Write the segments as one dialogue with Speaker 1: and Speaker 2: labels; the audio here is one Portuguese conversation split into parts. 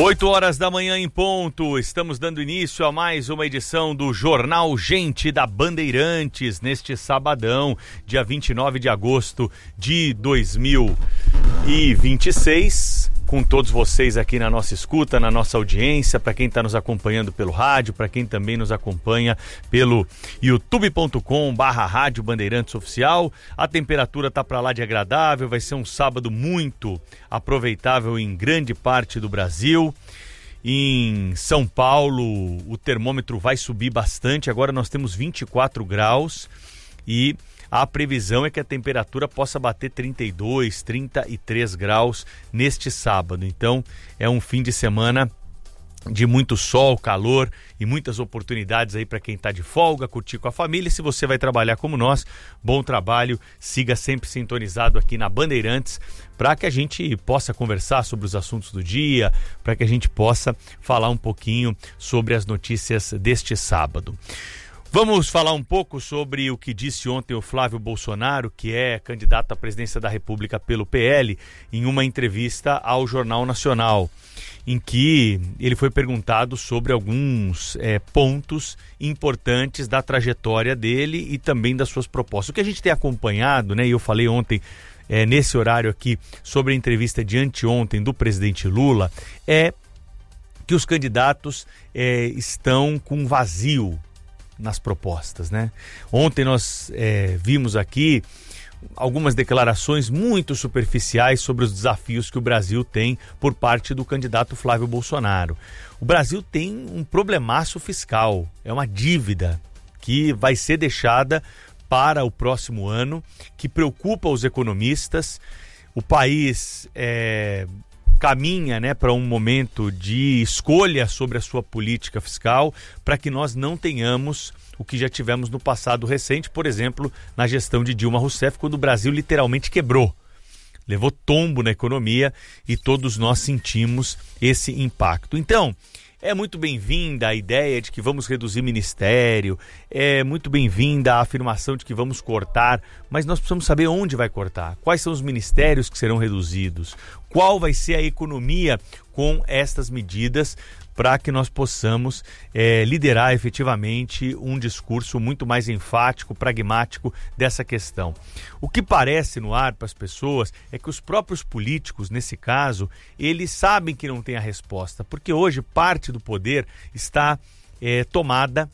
Speaker 1: 8 horas da manhã em ponto, estamos dando início a mais uma edição do Jornal Gente da Bandeirantes, neste sabadão, dia 29 de agosto de 2026, com todos vocês aqui na nossa escuta, na nossa audiência, para quem está nos acompanhando pelo rádio, para quem também nos acompanha pelo youtube.com/Rádio Bandeirantes Oficial. A temperatura está para lá de agradável, vai ser um sábado muito aproveitável em grande parte do Brasil. Em São Paulo, o termômetro vai subir bastante, agora nós temos 24 graus e a previsão é que a temperatura possa bater 32, 33 graus neste sábado. Então, é um fim de semana de muito sol, calor e muitas oportunidades aí para quem está de folga, curtir com a família. Se você vai trabalhar como nós, bom trabalho, siga sempre sintonizado aqui na Bandeirantes para que a gente possa conversar sobre os assuntos do dia, para que a gente possa falar um pouquinho sobre as notícias deste sábado. Vamos falar um pouco sobre o que disse ontem o Flávio Bolsonaro, que é candidato à presidência da República pelo PL, em uma entrevista ao Jornal Nacional, em que ele foi perguntado sobre alguns pontos importantes da trajetória dele e também das suas propostas. O que a gente tem acompanhado, né, e eu falei ontem nesse horário aqui sobre a entrevista de anteontem do presidente Lula, é que os candidatos estão com vazio nas propostas, né? Ontem nós vimos aqui algumas declarações muito superficiais sobre os desafios que o Brasil tem por parte do candidato Flávio Bolsonaro. O Brasil tem um problemaço fiscal, é uma dívida que vai ser deixada para o próximo ano, que preocupa os economistas. O país caminha, né, para um momento de escolha sobre a sua política fiscal, para que nós não tenhamos o que já tivemos no passado recente, por exemplo, na gestão de Dilma Rousseff, quando o Brasil literalmente quebrou, levou tombo na economia e todos nós sentimos esse impacto. Então, é muito bem-vinda a ideia de que vamos reduzir ministério, é muito bem-vinda a afirmação de que vamos cortar, mas nós precisamos saber onde vai cortar, quais são os ministérios que serão reduzidos, qual vai ser a economia com estas medidas, para que nós possamos liderar efetivamente um discurso muito mais enfático, pragmático dessa questão. O que parece no ar para as pessoas é que os próprios políticos, nesse caso, eles sabem que não tem a resposta, porque hoje parte do poder está tomada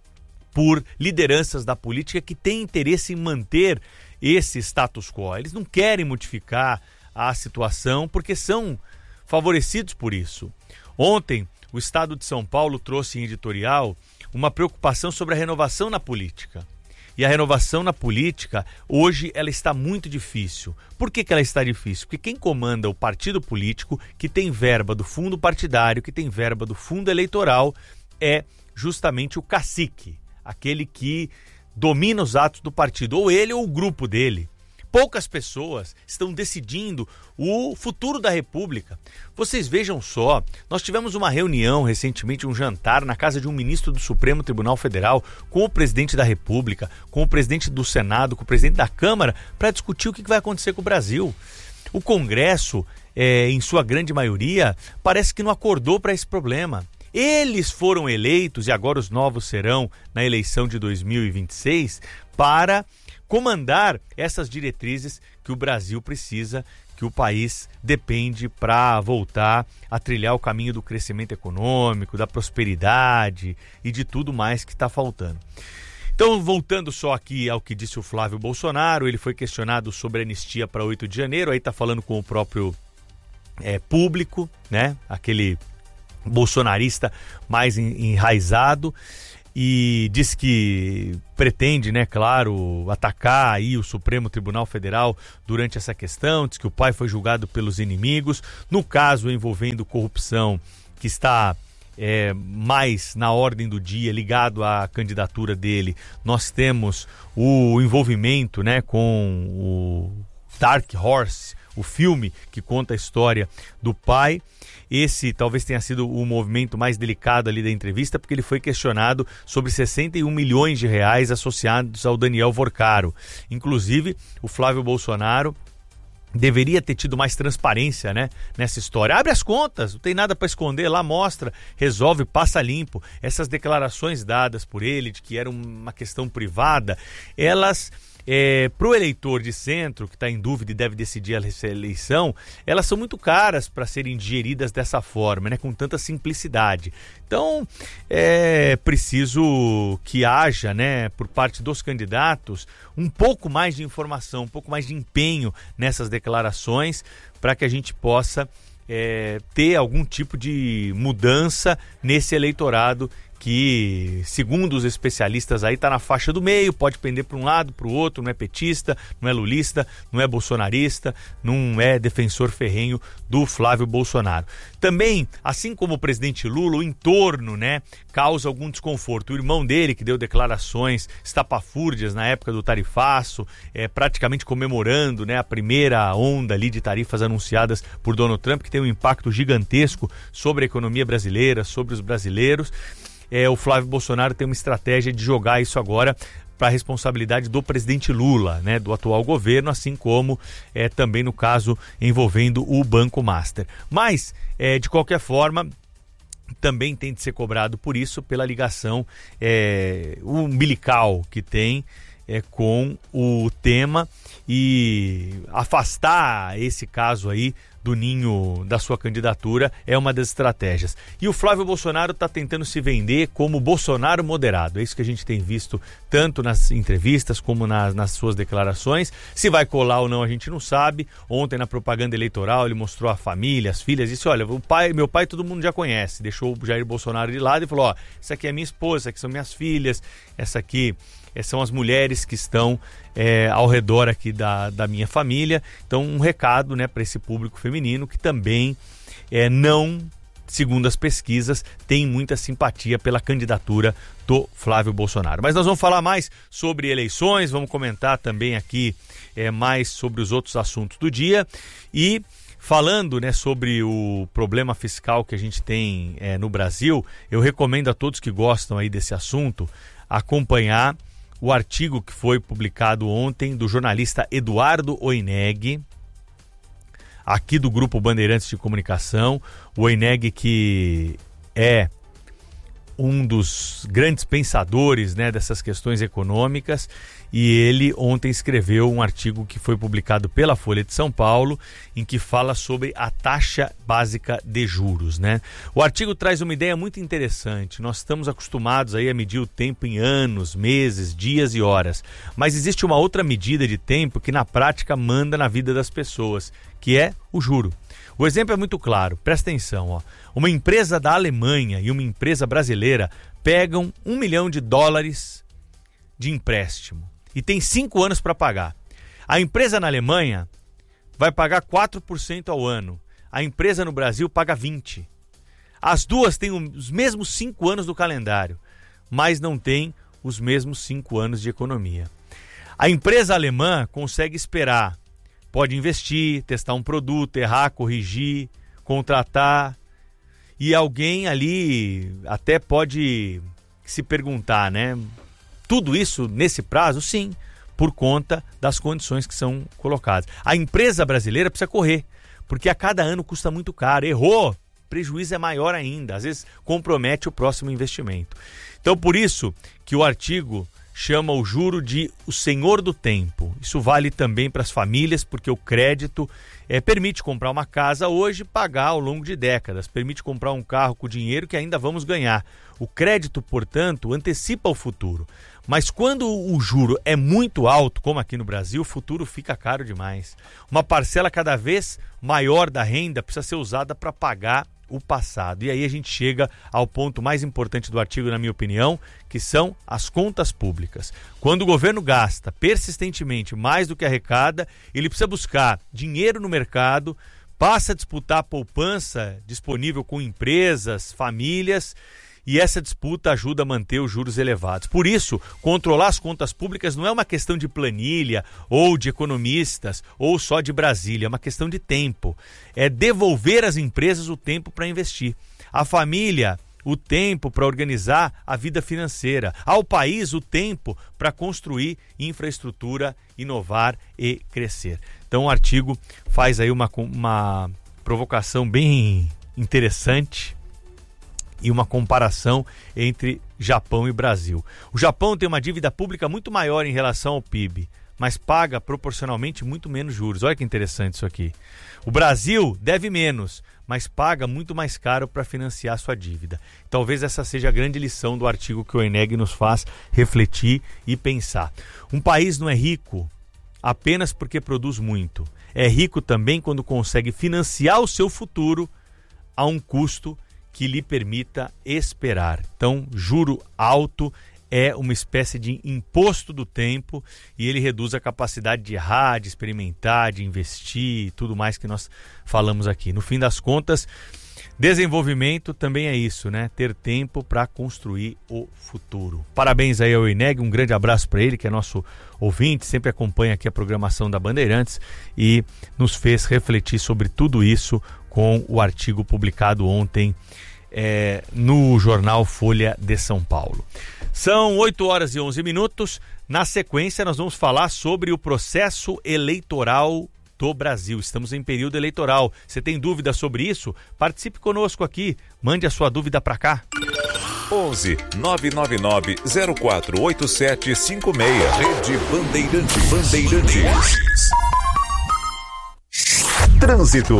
Speaker 1: por lideranças da política que têm interesse em manter esse status quo. Eles não querem modificar a situação porque são favorecidos por isso. Ontem, o Estado de São Paulo trouxe em editorial uma preocupação sobre a renovação na política. E a renovação na política, hoje, ela está muito difícil. Por que ela está difícil? Porque quem comanda o partido político, que tem verba do fundo partidário, que tem verba do fundo eleitoral, é justamente o cacique, aquele que domina os atos do partido, ou ele ou o grupo dele. Poucas pessoas estão decidindo o futuro da República. Vocês vejam só, nós tivemos uma reunião recentemente, um jantar na casa de um ministro do Supremo Tribunal Federal com o presidente da República, com o presidente do Senado, com o presidente da Câmara, para discutir o que vai acontecer com o Brasil. O Congresso, em sua grande maioria, parece que não acordou para esse problema. Eles foram eleitos, e agora os novos serão na eleição de 2026, para comandar essas diretrizes que o Brasil precisa, que o país depende para voltar a trilhar o caminho do crescimento econômico, da prosperidade e de tudo mais que está faltando. Então, voltando só aqui ao que disse o Flávio Bolsonaro, ele foi questionado sobre a anistia para 8 de janeiro, aí está falando com o próprio público, né? Aquele bolsonarista mais enraizado, e diz que pretende, né, claro, atacar aí o Supremo Tribunal Federal durante essa questão. Diz que o pai foi julgado pelos inimigos. No caso envolvendo corrupção, que está mais na ordem do dia, ligado à candidatura dele, nós temos o envolvimento, né, com o Dark Horse, o filme que conta a história do pai. Esse talvez tenha sido o movimento mais delicado ali da entrevista, porque ele foi questionado sobre 61 milhões de reais associados ao Daniel Vorcaro. Inclusive, o Flávio Bolsonaro deveria ter tido mais transparência, né, nessa história. Abre as contas, não tem nada para esconder, lá mostra, resolve, passa limpo. Essas declarações dadas por ele de que era uma questão privada, elas... para o eleitor de centro, que está em dúvida e deve decidir essa eleição, elas são muito caras para serem digeridas dessa forma, né, com tanta simplicidade. Então, é preciso que haja, né, por parte dos candidatos, um pouco mais de informação, um pouco mais de empenho nessas declarações, para que a gente possa ter algum tipo de mudança nesse eleitorado que, segundo os especialistas, aí está na faixa do meio, pode pender para um lado, para o outro, não é petista, não é lulista, não é bolsonarista, não é defensor ferrenho do Flávio Bolsonaro. Também, assim como o presidente Lula, o entorno, né, causa algum desconforto. O irmão dele, que deu declarações estapafúrdias na época do tarifaço, praticamente comemorando, né, a primeira onda ali de tarifas anunciadas por Donald Trump, que tem um impacto gigantesco sobre a economia brasileira, sobre os brasileiros. O Flávio Bolsonaro tem uma estratégia de jogar isso agora para a responsabilidade do presidente Lula, né, do atual governo, assim como também no caso envolvendo o Banco Master. Mas, de qualquer forma, também tem de ser cobrado por isso, pela ligação umbilical que tem com o tema, e afastar esse caso aí do ninho da sua candidatura é uma das estratégias. E o Flávio Bolsonaro está tentando se vender como Bolsonaro moderado. É isso que a gente tem visto tanto nas entrevistas como nas suas declarações. Se vai colar ou não a gente não sabe. Ontem na propaganda eleitoral ele mostrou a família, as filhas, disse: olha, meu pai todo mundo já conhece. Deixou o Jair Bolsonaro de lado e falou: ó, essa aqui é minha esposa, essa aqui são minhas filhas, essa aqui são as mulheres que estão ao redor aqui da minha família. Então, um recado, né, para esse público feminino que também não, segundo as pesquisas, tem muita simpatia pela candidatura do Flávio Bolsonaro. Mas nós vamos falar mais sobre eleições, vamos comentar também aqui mais sobre os outros assuntos do dia. E falando, né, sobre o problema fiscal que a gente tem no Brasil, eu recomendo a todos que gostam aí desse assunto acompanhar o artigo que foi publicado ontem do jornalista Eduardo Oineg, aqui do Grupo Bandeirantes de Comunicação. O Oineg, que é um dos grandes pensadores, né, dessas questões econômicas, e ele ontem escreveu um artigo que foi publicado pela Folha de São Paulo, em que fala sobre a taxa básica de juros, né? O artigo traz uma ideia muito interessante. Nós estamos acostumados aí a medir o tempo em anos, meses, dias e horas, mas existe uma outra medida de tempo que na prática manda na vida das pessoas, que é o juro. O exemplo é muito claro, presta atenção, ó. Uma empresa da Alemanha e uma empresa brasileira pegam $1 milhão de empréstimo e tem 5 anos para pagar. A empresa na Alemanha vai pagar 4% ao ano, a empresa no Brasil paga 20%. As duas têm os mesmos 5 anos do calendário, mas não têm os mesmos 5 anos de economia. A empresa alemã consegue esperar, pode investir, testar um produto, errar, corrigir, contratar, e alguém ali até pode se perguntar, né? Tudo isso nesse prazo? Sim, por conta das condições que são colocadas. A empresa brasileira precisa correr, porque a cada ano custa muito caro. Errou, prejuízo é maior ainda, às vezes compromete o próximo investimento. Então, por isso que o artigo chama o juro de o senhor do tempo. Isso vale também para as famílias, porque o crédito permite comprar uma casa hoje e pagar ao longo de décadas. Permite comprar um carro com dinheiro que ainda vamos ganhar. O crédito, portanto, antecipa o futuro. Mas quando o juro é muito alto, como aqui no Brasil, o futuro fica caro demais. Uma parcela cada vez maior da renda precisa ser usada para pagar o passado. E aí a gente chega ao ponto mais importante do artigo, na minha opinião, que são as contas públicas. Quando o governo gasta persistentemente mais do que arrecada, ele precisa buscar dinheiro no mercado, passa a disputar a poupança disponível com empresas, famílias, e essa disputa ajuda a manter os juros elevados. Por isso, controlar as contas públicas não é uma questão de planilha ou de economistas ou só de Brasília, é uma questão de tempo. É devolver às empresas o tempo para investir. A família, o tempo para organizar a vida financeira. Ao país, o tempo para construir infraestrutura, inovar e crescer. Então o artigo faz aí uma provocação bem interessante e uma comparação entre Japão e Brasil. O Japão tem uma dívida pública muito maior em relação ao PIB, mas paga proporcionalmente muito menos juros. Olha que interessante isso aqui. O Brasil deve menos, mas paga muito mais caro para financiar sua dívida. Talvez essa seja a grande lição do artigo que o ENEG nos faz refletir e pensar. Um país não é rico apenas porque produz muito. É rico também quando consegue financiar o seu futuro a um custo que lhe permita esperar. Então, juro alto é uma espécie de imposto do tempo e ele reduz a capacidade de errar, de experimentar, de investir e tudo mais que nós falamos aqui. No fim das contas, desenvolvimento também é isso, né? Ter tempo para construir o futuro. Parabéns aí ao INEG, um grande abraço para ele, que é nosso ouvinte, sempre acompanha aqui a programação da Bandeirantes e nos fez refletir sobre tudo isso com o artigo publicado ontem no jornal Folha de São Paulo. São 8h11. Na sequência, nós vamos falar sobre o processo eleitoral do Brasil. Estamos em período eleitoral. Você tem dúvida sobre isso? Participe conosco aqui. Mande a sua dúvida para cá.
Speaker 2: 11 999 048756. Rede Bandeirantes. Trânsito.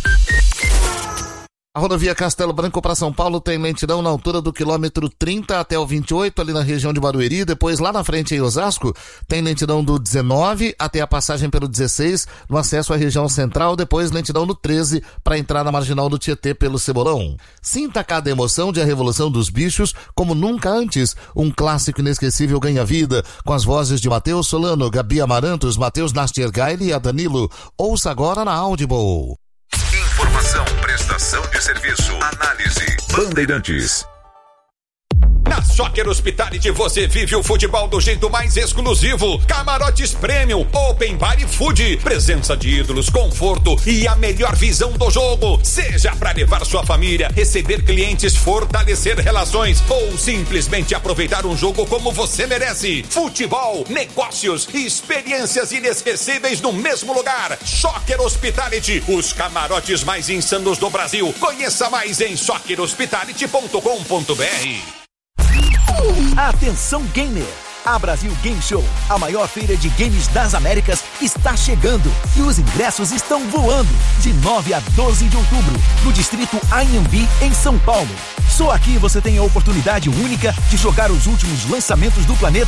Speaker 3: A rodovia Castelo Branco para São Paulo tem lentidão na altura do quilômetro 30 até o 28, ali na região de Barueri. Depois, lá na frente em Osasco, tem lentidão do 19 até a passagem pelo 16, no acesso à região central. Depois, lentidão no 13 para entrar na marginal do Tietê pelo Cebolão. Sinta cada emoção de A Revolução dos Bichos como nunca antes. Um clássico inesquecível ganha vida, com as vozes de Matheus Solano, Gabi Amarantos, Matheus Nastergaile e a Danilo. Ouça agora na Audible.
Speaker 2: Informação, prestação de serviço, análise. Bandeirantes.
Speaker 4: Na Soccer Hospitality você vive o futebol do jeito mais exclusivo. Camarotes Premium, Open Bar e Food. Presença de ídolos, conforto e a melhor visão do jogo. Seja para levar sua família, receber clientes, fortalecer relações ou simplesmente aproveitar um jogo como você merece. Futebol, negócios e experiências inesquecíveis no mesmo lugar. Soccer Hospitality, os camarotes mais insanos do Brasil. Conheça mais em soccerhospitality.com.br.
Speaker 5: Atenção gamer! A Brasil Game Show, a maior feira de games das Américas, está chegando e os ingressos estão voando. De 9 a 12 de outubro, no distrito Anhembi, em São Paulo. Só aqui você tem a oportunidade única de jogar os últimos lançamentos do planeta